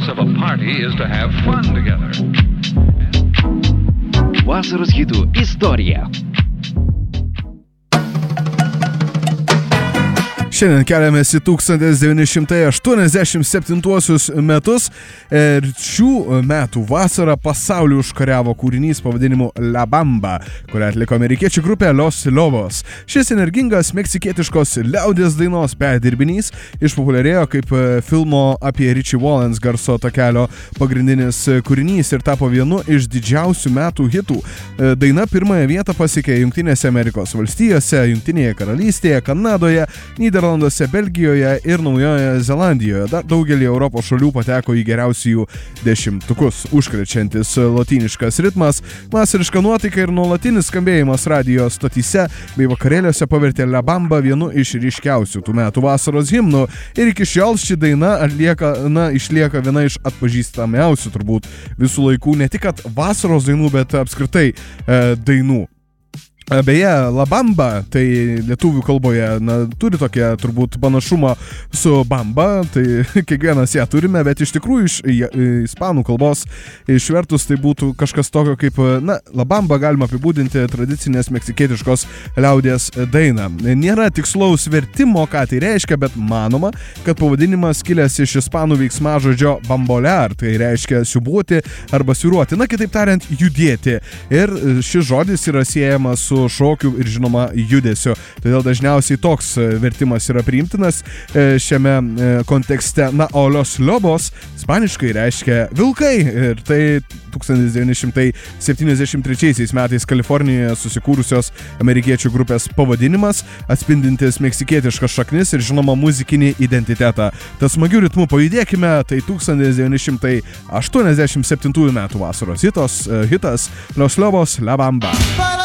purpose of a party is to have fun together. Vasaros hitų istorija. Šiandien keliamės į 1987 metus ir šių metų vasarą pasaulį užkariavo kūrinys pavadinimu La Bamba, kurią atliko amerikiečių grupė Los Lobos. Šis energingas meksikietiškos liaudies dainos perdirbinys išpopuliarėjo kaip filmo apie Richie Valens garso takelio pagrindinis kūrinys ir tapo vienu iš didžiausių metų hitų. Daina pirmąją vietą pasiekė Jungtinėse Amerikos valstijose, Jungtinėje karalystėje, Kanadoje, Nyderlanduose, Belgijoje ir Naujojoje Zelandijoje. Dar daugelį Europos šalių pateko į geriausiųjų dešimtukus. Užkrečiantis lotyniškas ritmas, vasariška nuotaika ir nuolatinis skambėjimas radijo stotyse bei vakarėliuose pavertė La Bamba vienu iš ryškiausių tų metų vasaros himnų. Ir iki šiol ši daina išlieka viena iš atpažįstamiausių turbūt visų laikų, ne tik vasaros dainų, bet apskritai dainų. Beje, La Bamba, tai lietuvių kalboje turi tokią turbūt panašumą su bamba, tai kiekvienas ją turime, bet iš tikrųjų iš ispanų kalbos išvertus tai būtų kažkas tokio kaip, La Bamba galima apibūdinti tradicinės meksikietiškos liaudies dainą. Nėra tikslaus vertimo, ką tai reiškia, bet manoma, kad pavadinimas kilęs iš ispanų veiksmažodžio bambolear, tai reiškia siūbuoti arba svyruoti, kitaip tariant, judėti. Ir šis žodis yra siejamas su šokiu ir žinoma judesiu. Todėl dažniausiai toks vertimas yra priimtinas šiame kontekste. O Los Lobos ispaniškai reiškia vilkai ir tai 1973 metais Kalifornijoje susikūrusios amerikiečių grupės pavadinimas, atspindintis meksikietiškas šaknis ir žinoma muzikinį identitetą. Tad smagių ritmų pajudėkime, tai 1987 metų vasaros hitas Los Lobos La Bamba.